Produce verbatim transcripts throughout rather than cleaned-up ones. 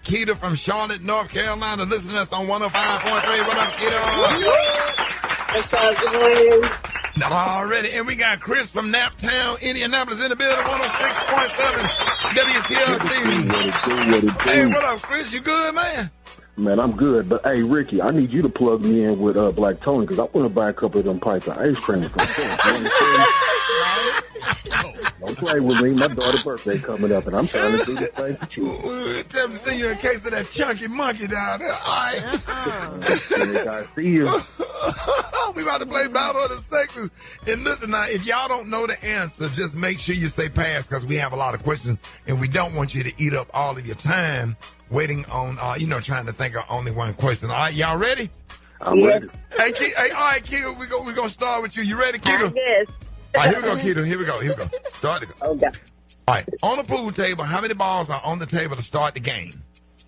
Keita from Charlotte, North Carolina, listening to us on one oh five point three. What up, Keita? What's up, good morning? Already. And we got Chris from Naptown, Indianapolis in the building, one oh six point seven W T L C. What it do, what it do. Hey, what up, Chris? You good, man? Man, I'm good. But, hey, Ricky, I need you to plug me in with uh, Black Tony because I want to buy a couple of them pipes of ice cream. Don't play with me. My daughter's birthday coming up, and I'm trying to do the same for you. Tell me to see you in case of that chunky monkey down there. All right. I see you. We about to play Battle of the Sexes. And listen, now, if y'all don't know the answer, just make sure you say pass because we have a lot of questions, and we don't want you to eat up all of your time waiting on, uh, you know, trying to think of only one question. All right, y'all ready? I'm Yeah. ready. Hey, Ke- hey, all right, Keita, we go, we're going to start with you. You ready, Keita? Yes. All right, here we go, Keita. Here we go. Here we go. Start to go. Okay. All right, on the pool table, how many balls are on the table to start the game?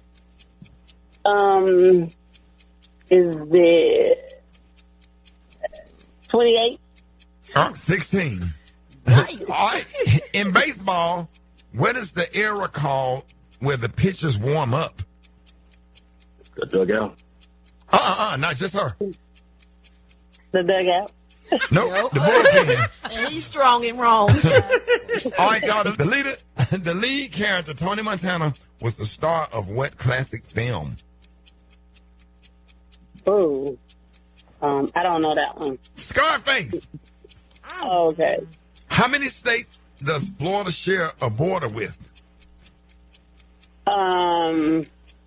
Um, is it twenty-eight? Uh, sixteen. All right, in baseball, what is the era called where the pitchers warm up? The dugout. Uh-uh-uh, not just her. The dugout? Nope, Nope. the bullpen. And he's strong and wrong. All right, y'all, the leader, the lead character, Tony Montana, was the star of what classic film? Oh, um, I don't know that one. Scarface. Okay. How many states does Florida share a border with? Um,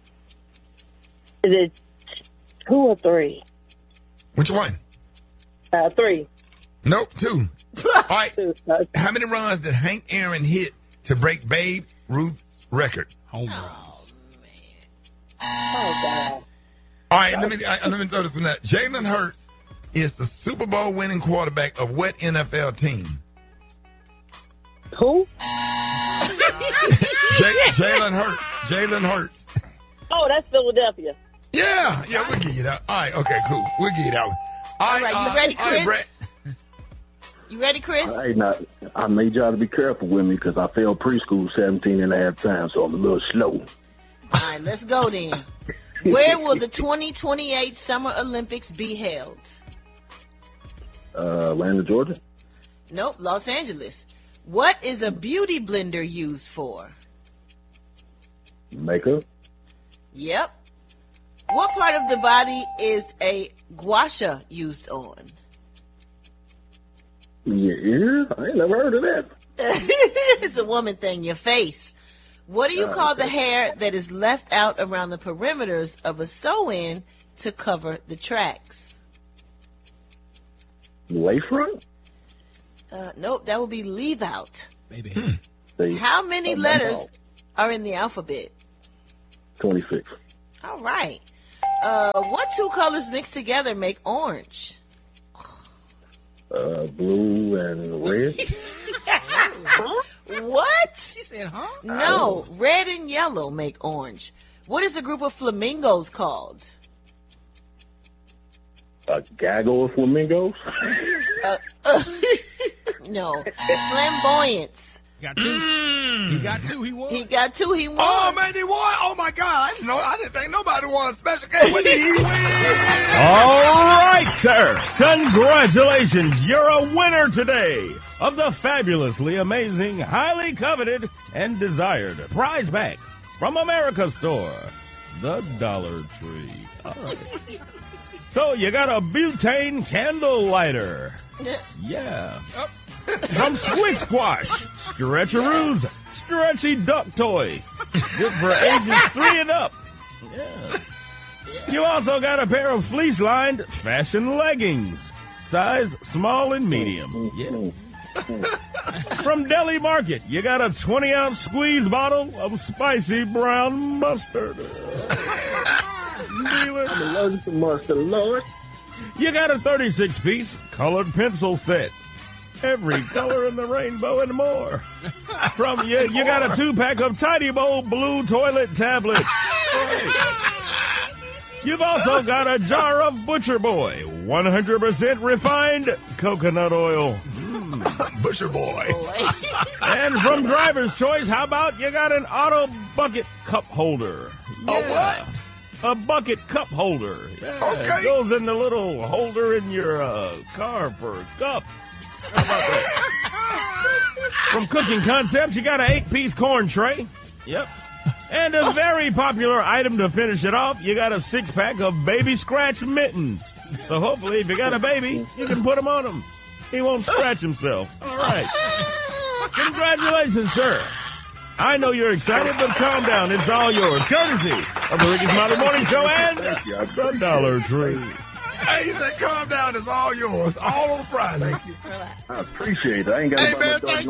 is it two or three? Which one? Uh, three. Nope, two. All right, Two. Uh, how many runs did Hank Aaron hit to break Babe Ruth's record? Home runs. oh, God. All right, let me I, let me throw this one out. Jalen Hurts is the Super Bowl winning quarterback of what N F L team? Who? J- Jalen Hurts. Jalen Hurts. Oh, that's Philadelphia. Yeah, yeah, we'll give you that. All right, okay, cool. We'll give you that one. All right, All right, you ready, all right, Chris? Brett. You ready, Chris? Hey, now, I need y'all to be careful with me because I failed preschool seventeen and a half times, so I'm a little slow. All right, let's go then. Where will the twenty twenty-eight Summer Olympics be held? Uh, Atlanta, Georgia. Nope, Los Angeles. What is a beauty blender used for? Makeup. Yep. What part of the body is a gua sha used on? Your ears? I ain't never heard of that. It's a woman thing, your face. What do you Oh, call the okay. hair that is left out around the perimeters of a sew-in to cover the tracks? Lace front? Uh, nope, that would be leave out. Baby. See, How many Oh, my letters fault. are in the alphabet? twenty-six. All right. Uh, what two colors mixed together make orange? Uh, blue and red. What? She said, huh? No, red and yellow make orange. What is a group of flamingos called? A gaggle of flamingos. No, flamboyance. Got two. He got two. He won. He got two. He won. Oh, man, he won. Oh, my God. I didn't know. I didn't think nobody won a special game. What did he win? All right, sir. Congratulations. You're a winner today of the fabulously amazing, highly coveted, and desired prize pack from America's Store, the Dollar Tree. All right. So you got a butane candle lighter. Yeah. From Squish Squash, Stretcheroos, stretchy duck toy. Good for ages three and up. Yeah. You also got a pair of fleece-lined fashion leggings, size small and medium. Yeah. From Deli Market, you got a twenty-ounce squeeze bottle of spicy brown mustard. I'm allergic to mustard, Lord. You got a thirty-six piece colored pencil set. Every color in the rainbow and more. From you, you got a two-pack of Tidy Bowl blue toilet tablets. Right. You've also got a jar of Butcher Boy one hundred percent refined coconut oil. Mm. Busher boy. Boy. And from Driver's Choice, how about you got an auto bucket cup holder? A Yeah. A bucket cup holder. Yeah, Okay. It goes in the little holder in your uh, car for cups. How about that? From Cooking Concepts, you got an eight-piece corn tray. Yep. And a very popular item to finish it off, you got a six-pack of baby scratch mittens. So hopefully, if you got a baby, you can put them on him. He won't scratch himself. All right. Congratulations, sir. I know you're excited, but calm down. It's all yours. Courtesy of the Ricky Smiley Morning Show and Thank you. I the Dollar Tree. Hey, you said calm down. It's all yours. All on the prize. I appreciate it. I ain't got Hey, to buy man, my dog thank no